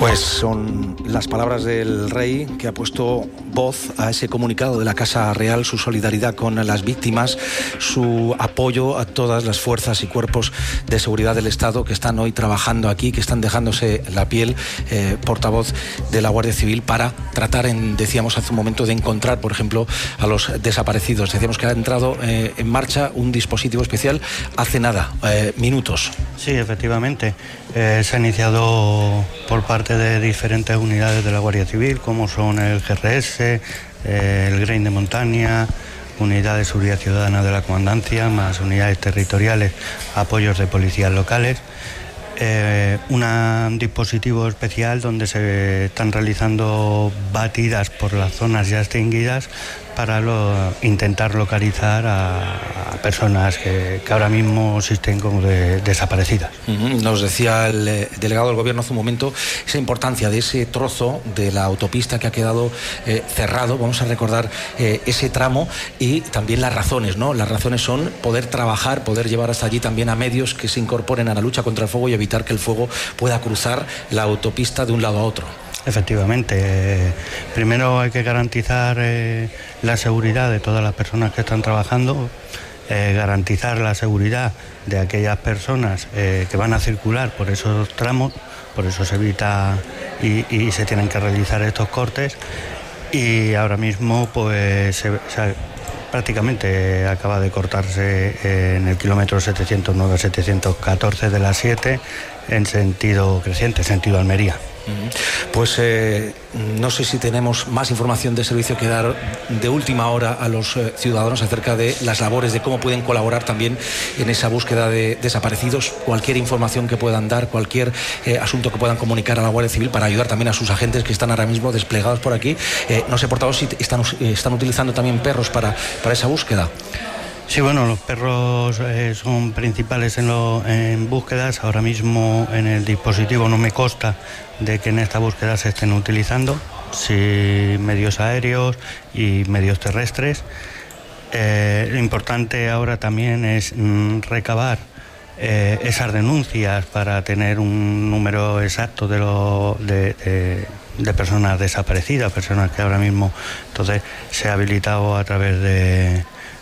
Pues son las palabras del rey, que ha puesto voz a ese comunicado de la Casa Real, su solidaridad con las víctimas, su apoyo a todas las fuerzas y cuerpos de seguridad del Estado que están hoy trabajando aquí, que están dejándose la piel, portavoz de la Guardia Civil, para tratar, decíamos hace un momento, de encontrar, por ejemplo, a los desaparecidos. Decíamos que ha entrado en marcha un dispositivo especial hace nada, minutos. Sí, efectivamente. Se ha iniciado por parte de diferentes unidades de la Guardia Civil, como son el GRS, el Grain de Montaña, unidad de seguridad ciudadana de la comandancia, más unidades territoriales, apoyos de policías locales. Un dispositivo especial donde se están realizando batidas por las zonas ya extinguidas para intentar localizar a personas que ahora mismo existen como desaparecidas. Nos decía el delegado del Gobierno hace un momento esa importancia de ese trozo de la autopista que ha quedado cerrado. Vamos a recordar ese tramo y también las razones, ¿no? Las razones son poder trabajar, poder llevar hasta allí también a medios que se incorporen a la lucha contra el fuego y evitar que el fuego pueda cruzar la autopista de un lado a otro. Efectivamente, primero hay que garantizar la seguridad de todas las personas que están trabajando, garantizar la seguridad de aquellas personas que van a circular por esos tramos, por eso se evita y se tienen que realizar estos cortes. Y ahora mismo pues prácticamente acaba de cortarse en el kilómetro 709-714 de la 7 en sentido creciente, sentido Almería. Pues no sé si tenemos más información de servicio que dar de última hora a los ciudadanos acerca de las labores, de cómo pueden colaborar también en esa búsqueda de desaparecidos. Cualquier información que puedan dar, cualquier asunto que puedan comunicar a la Guardia Civil para ayudar también a sus agentes que están ahora mismo desplegados por aquí. No sé, portavoz, si están utilizando también perros para esa búsqueda. Sí, bueno, los perros son principales en búsquedas. Ahora mismo en el dispositivo no me consta de que en esta búsqueda se estén utilizando, sí, medios aéreos y medios terrestres. Lo importante ahora también es recabar esas denuncias para tener un número exacto de personas desaparecidas, personas que ahora mismo, entonces se ha habilitado a través de